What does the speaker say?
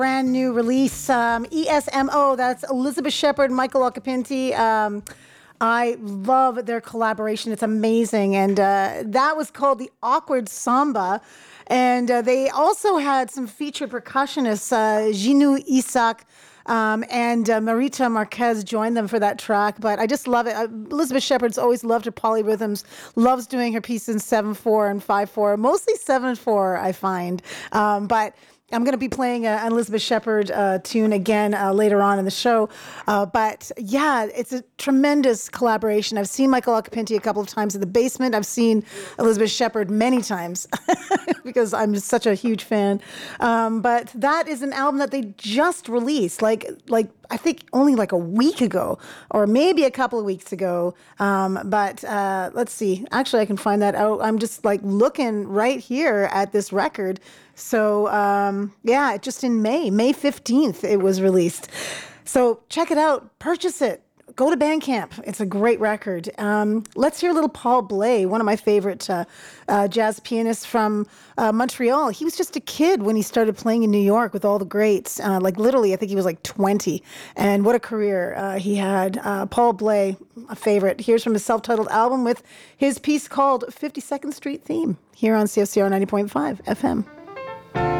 Brand new release, ESMO. That's Elizabeth Shepherd, Michael Occhipinti. I love their collaboration. It's amazing. And that was called The Awkward Samba. And they also had some featured percussionists, Ginu Isaac and Marita Marquez joined them for that track. But I just love it. Elizabeth Shepherd's always loved her polyrhythms, loves doing her pieces in 7/4 and 5/4, mostly 7/4, I find. But I'm going to be playing an Elizabeth Shepherd tune again later on in the show. But yeah, it's a tremendous collaboration. I've seen Michael Occhipinti a couple of times in the basement. I've seen Elizabeth Shepherd many times because I'm just such a huge fan. But that is an album that they just released, like I think only like a week ago or maybe a couple of weeks ago. But let's see. Actually, I can find that out. I'm just like looking right here at this record. So, yeah, just in May 15th, it was released. So check it out. Purchase it. Go to Bandcamp. It's a great record. Let's hear a little Paul Bley, one of my favorite jazz pianists from Montreal. He was just a kid when he started playing in New York with all the greats. Like literally, I think he was like 20. And what a career he had. Paul Bley, a favorite. Here's from his self-titled album with his piece called 52nd Street Theme here on CFCR 90.5 FM.